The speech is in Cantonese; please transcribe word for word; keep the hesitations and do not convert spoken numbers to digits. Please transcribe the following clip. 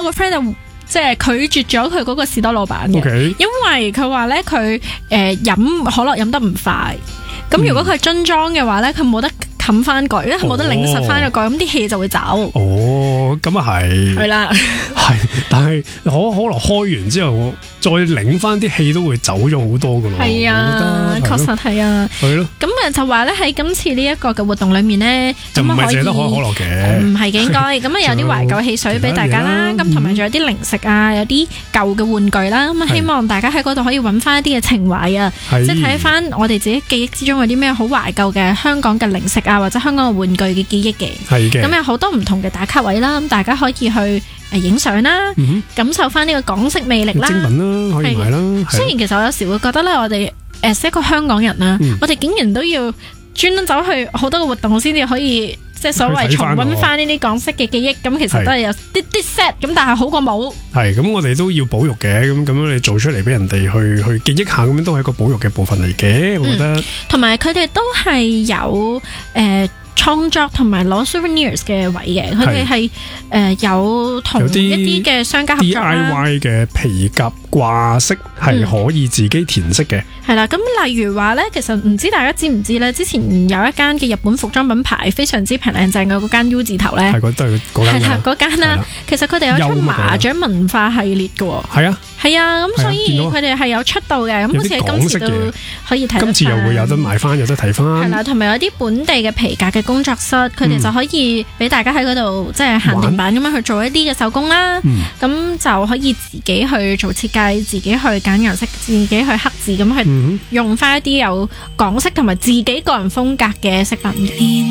個 friend 就即係拒絕咗佢嗰個士多老闆嘅，okay. 因為佢話咧佢誒飲可樂飲得唔快，咁如果佢樽裝嘅話咧，佢冇得冚翻蓋，因為冇得擰實翻個蓋，咁啲氣就會走。 哦，咁啊係。係啦，係，但係可可樂開完之後，再擰翻啲氣都會走咗好多噶咯。係啊， 確實係啊。係咯。咁啊就話咧喺今次呢一個嘅活動裏面咧， 就唔係淨係得可可樂嘅， 唔係嘅應該。咁啊有啲懷舊汽水俾大家啦，咁同埋仲有啲零食啊，有啲舊嘅玩具啦。咁啊希望大家喺嗰度可以揾翻一啲嘅情懷啊，即係睇翻我哋自己記憶之中有啲咩好懷舊嘅香港嘅零食啊，或者香港嘅玩具嘅記憶嘅。係嘅。咁有好多唔同嘅打卡位啦，咁大家可以去誒影相啦，感受翻呢個港式魅力啦。 精品啦，可以買啦。 雖然其實我有時會覺得咧，我哋誒一個香港人啦，我哋竟然都要專登走去好多個活動先至可以，即係所謂重溫翻呢啲港式嘅記憶。咁其實都係有啲啲 set，咁但係好過冇。係咁，我哋都要保育嘅。咁咁樣你做出嚟俾人哋去去記憶下，咁樣都係一個保育嘅部分嚟嘅。我覺得。同埋佢哋都係有誒。創作同埋攞 souvenirs 嘅位嘅，佢哋係誒有同一啲嘅商家合作啦。D I Y 嘅皮夾掛飾係可以自己填色嘅。係啦，咁例如話咧，其實唔知大家知唔知咧？之前有一間嘅日本服裝品牌非常之平靚正嘅嗰間 U 字頭咧，係嗰都係嗰間。係啦，嗰間啦。其實佢哋有出麻雀文化系列嘅喎。係啊。係啊，咁所以佢哋係有出道嘅，咁好似係今次都可以睇。今次又會有得買翻，有得睇翻。係啦，同埋有啲本地嘅皮革嘅工作室，佢哋就可以俾大家喺嗰度即係限定版咁樣去做一啲嘅手工啦。咁、嗯、就可以自己去做設計，自己去揀顏色，自己去刻字，咁去用翻一啲有港式同埋自己個人風格嘅飾品。